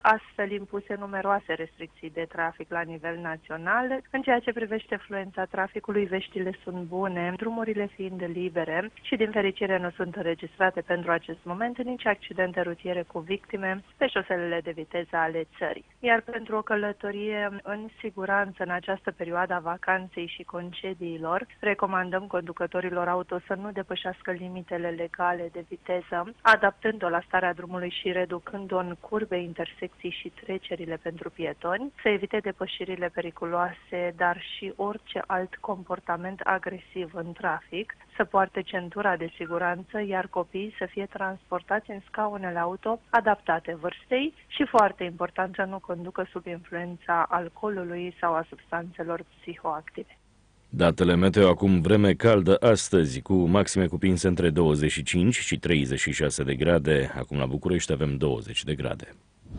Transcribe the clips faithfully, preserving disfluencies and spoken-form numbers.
astfel impuse numeroase restricții de trafic la nivel național. În ceea ce privește fluența traficului, veștile sunt bune, drumurile fiind libere și din fericire nu sunt înregistrate pentru acest moment nici accidente rutiere cu victime pe șoselele de viteză ale țării. Iar pentru o călătorie în siguranță în această perioadă a vacanței și concediilor, recomandăm conducătorilor auto să nu depășească limitele legale de viteză, adaptând-o la starea drumului și reducând-o în curbe, intersecții și trecerile pentru pietoni, să evite depășirile periculoase, dar și orice alt comportament agresiv în trafic, să poarte centura de siguranță, iar copiii să fie transportați în scaunele auto adaptate vârstei și, foarte important, să nu conducă sub influența alcoolului sau a substanțelor psihoactive. Datele meteo acum: vreme caldă astăzi, cu maxime cuprinse între douăzeci și cinci și treizeci și șase de grade. Acum la București avem douăzeci de grade.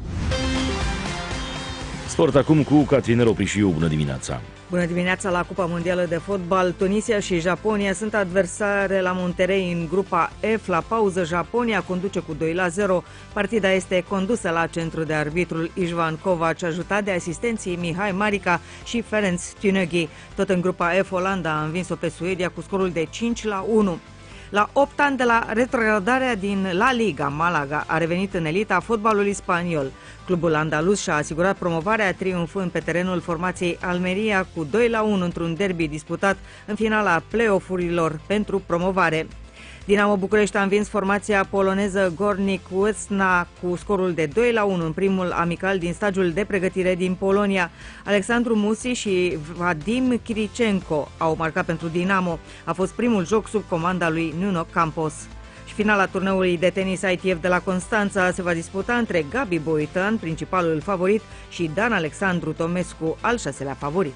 Sport acum cu Catrinel Oprișiu. Bună dimineața! Bună dimineața! La Cupa Mondială de Fotbal, Tunisia și Japonia sunt adversare la Monterrey în grupa F. La pauză, Japonia conduce cu doi la zero. Partida este condusă la centru de arbitrul Ișvan Kovac, ajutat de asistenții Mihai Marica și Ferenc Tünögi. Tot în grupa F, Olanda a învins-o pe Suedia cu scorul de cinci la unu. La opt ani de la retrogradarea din La Liga, Malaga a revenit în elita fotbalului spaniol. Clubul andaluz și-a asigurat promovarea triumfând pe terenul formației Almeria cu doi la unu într-un derby disputat în finala play-off-urilor pentru promovare. Dinamo București a învins formația poloneză Górnik Łęczna cu scorul de doi la unu în primul amical din stagiul de pregătire din Polonia. Alexandru Musi și Vadim Kirichenko au marcat pentru Dinamo. A fost primul joc sub comanda lui Nuno Campos. Și finala turneului de tenis I T F de la Constanța se va disputa între Gabi Boitan, principalul favorit, și Dan Alexandru Tomescu, al șaselea favorit.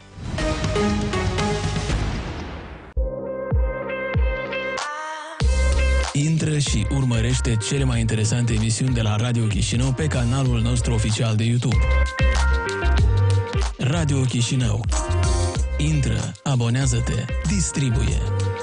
Intră și urmărește cele mai interesante emisiuni de la Radio Chișinău pe canalul nostru oficial de YouTube. Radio Chișinău. Intră, abonează-te, distribuie.